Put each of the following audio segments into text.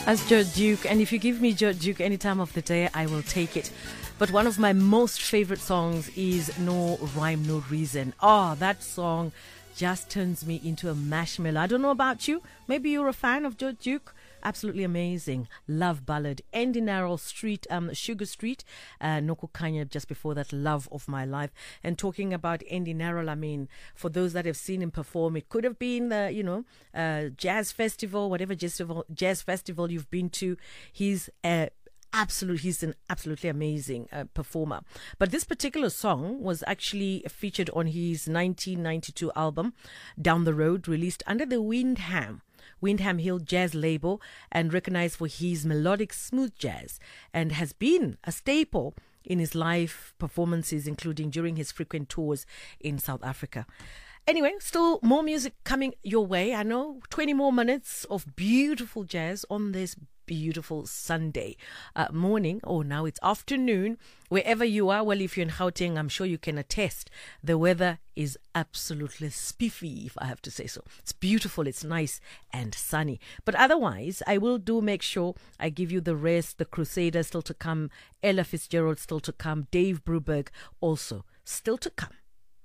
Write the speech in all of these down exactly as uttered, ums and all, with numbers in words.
As George Duke, and if you give me George Duke any time of the day, I will take it. But one of my most favorite songs is No Rhyme, No Reason. Oh, that song just turns me into a marshmallow. I don't know about you. Maybe you're a fan of George Duke. Absolutely amazing. Love ballad. Andy Narrow Street, um, Sugar Street, uh, Noko Kanya, just before that, Love of My Life. And talking about Andy Narrow, I mean, for those that have seen him perform, it could have been the, you know, uh, jazz festival, whatever jazz festival, jazz festival you've been to. He's a Absolute, he's an absolutely amazing uh, performer. But this particular song was actually featured on his nineteen ninety-two album, Down the Road, released under the Windham. Windham Hill Jazz label, and recognized for his melodic smooth jazz, and has been a staple in his live performances, including during his frequent tours in South Africa. Anyway, still more music coming your way. I know twenty more minutes of beautiful jazz on this beautiful Sunday uh, morning, or now it's afternoon, wherever you are. Well, if you're in Gauteng, I'm sure you can attest the weather is absolutely spiffy, if I have to say so. It's beautiful, it's nice and sunny. But otherwise, I will do make sure I give you the rest. The Crusaders still to come, Ella Fitzgerald still to come, Dave Brubeck also still to come.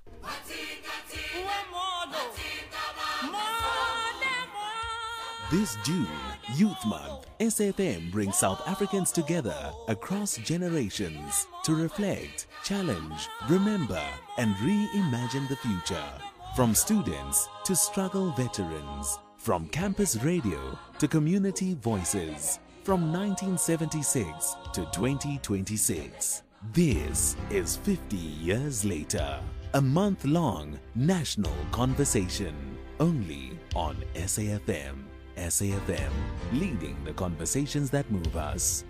This June, Youth Month, S A F M brings South Africans together across generations to reflect, challenge, remember, and reimagine the future. From students to struggle veterans, from campus radio to community voices, from nineteen seventy-six to twenty twenty-six. This is fifty years later. A month-long national conversation, only on S A F M. S A F M, leading the conversations that move us.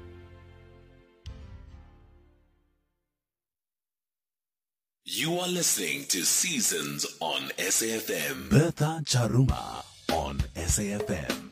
You are listening to Seasons on S A F M. Bertha Charuma on S A F M.